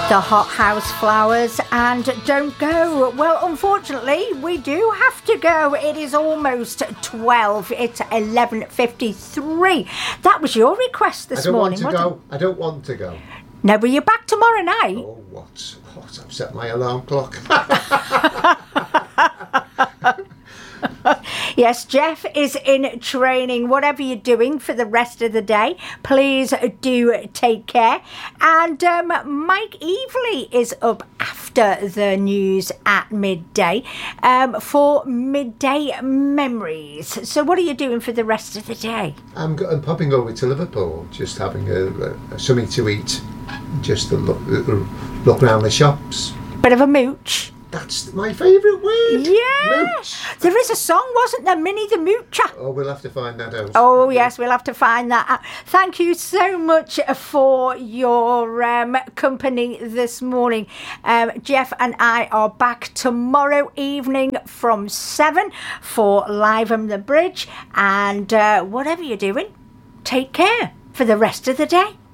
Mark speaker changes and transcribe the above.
Speaker 1: The Hot House Flowers and Don't Go. Well, unfortunately, we do have to go. It is almost 12. It's 11:53. That was your request this morning, wasn't it?
Speaker 2: I don't want to go.
Speaker 1: No, but you're back tomorrow night.
Speaker 2: Oh, what? I've set my alarm clock.
Speaker 1: Yes, Jeff is in training. Whatever you're doing for the rest of the day, please do take care. And Mike Evely is up after the news at midday for Midday Memories. So what are you doing for the rest of the day?
Speaker 2: I'm popping over to Liverpool, just having something to eat, just to look around the shops.
Speaker 1: Bit of a mooch.
Speaker 2: That's my favourite word.
Speaker 1: Yeah.
Speaker 2: Mooch.
Speaker 1: There is a song, wasn't there? Minnie the Moocher.
Speaker 2: Oh, we'll have to find that out.
Speaker 1: Oh, yes, we'll have to find that out. Thank you so much for your company this morning. Jeff and I are back tomorrow evening from 7 for Live on the Bridge. And whatever you're doing, take care for the rest of the day.